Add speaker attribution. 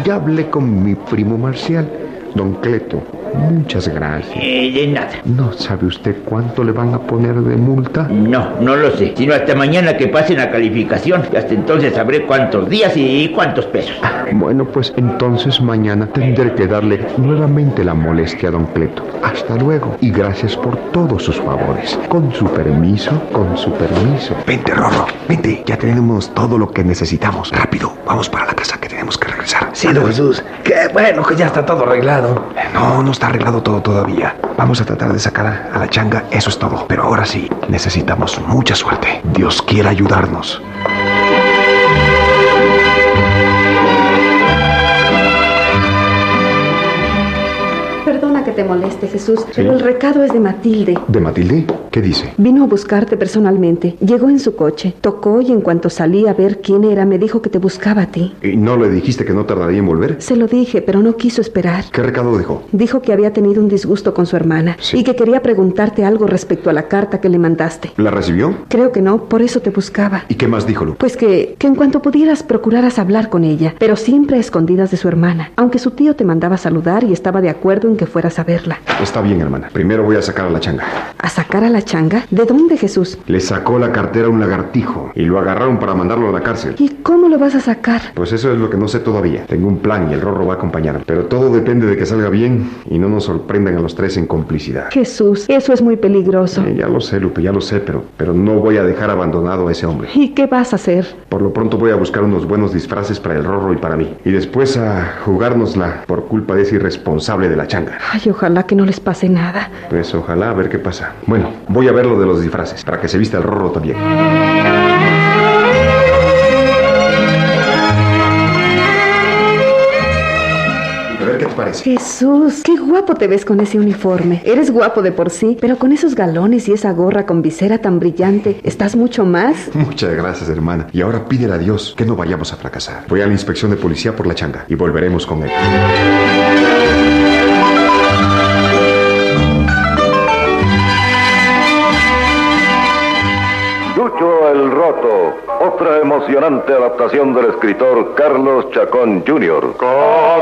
Speaker 1: Ya hablé con mi primo Marcial, don Cleto. Muchas gracias.
Speaker 2: De nada.
Speaker 1: ¿No sabe usted cuánto le van a poner de multa?
Speaker 2: No lo sé. Sino hasta mañana que pasen la calificación. Y hasta entonces sabré cuántos días y cuántos pesos.
Speaker 1: Bueno, pues entonces mañana tendré que darle nuevamente la molestia a don Cleto. Hasta luego. Y gracias por todos sus favores. Con su permiso.
Speaker 3: Vente, Rorro, vente. Ya tenemos todo lo que necesitamos. Rápido, vamos para la casa que tenemos que regresar.
Speaker 4: Sí, don Jesús. Qué bueno que ya está todo arreglado.
Speaker 3: No está arreglado todo todavía. Vamos a tratar de sacar a la changa, eso es todo. Pero ahora sí, necesitamos mucha suerte. Dios quiera ayudarnos.
Speaker 5: Perdona que te moleste, Jesús, pero el recado es de Matilde.
Speaker 1: ¿De Matilde? ¿Qué dice?
Speaker 5: Vino a buscarte personalmente. Llegó en su coche, tocó y en cuanto salí a ver quién era, me dijo que te buscaba a ti.
Speaker 1: ¿Y no le dijiste que no tardaría en volver?
Speaker 5: Se lo dije, pero no quiso esperar.
Speaker 1: ¿Qué recado dejó?
Speaker 5: Dijo que había tenido un disgusto con su hermana y que quería preguntarte algo respecto a la carta que le mandaste.
Speaker 1: ¿La recibió?
Speaker 5: Creo que no, por eso te buscaba.
Speaker 1: ¿Y qué más dijo, Lu?
Speaker 5: Pues que en cuanto pudieras procuraras hablar con ella, pero siempre a escondidas de su hermana, aunque su tío te mandaba saludar y estaba de acuerdo en que fueras a verla.
Speaker 1: Está bien, hermana. Primero voy a sacar a la changa.
Speaker 5: ¿A sacar a la changa? ¿De dónde, Jesús?
Speaker 1: Le sacó la cartera a un lagartijo y lo agarraron para mandarlo a la cárcel.
Speaker 5: ¿Y cómo lo vas a sacar?
Speaker 1: Pues eso es lo que no sé todavía. Tengo un plan y el Rorro va a acompañarme. Pero todo depende de que salga bien y no nos sorprendan a los tres en complicidad.
Speaker 5: Jesús, eso es muy peligroso.
Speaker 1: Ya lo sé, Lupe, ya lo sé, pero no voy a dejar abandonado a ese hombre.
Speaker 5: ¿Y qué vas a hacer?
Speaker 1: Por lo pronto voy a buscar unos buenos disfraces para el Rorro y para mí. Y después a jugárnosla por culpa de ese irresponsable de la changa.
Speaker 5: Ay, ojalá que no les pase nada.
Speaker 1: Pues ojalá, a ver qué pasa. Bueno, voy a ver lo de los disfraces, para que se vista el Rorro también. A ver qué te parece.
Speaker 5: Jesús, qué guapo te ves con ese uniforme. Eres guapo de por sí, pero con esos galones y esa gorra con visera tan brillante, ¿estás mucho más?
Speaker 1: Muchas gracias, hermana. Y ahora pídele a Dios que no vayamos a fracasar. Voy a la inspección de policía por la changa y volveremos con él.
Speaker 6: Chucho el Roto, otra emocionante adaptación del escritor Carlos Chacón Jr.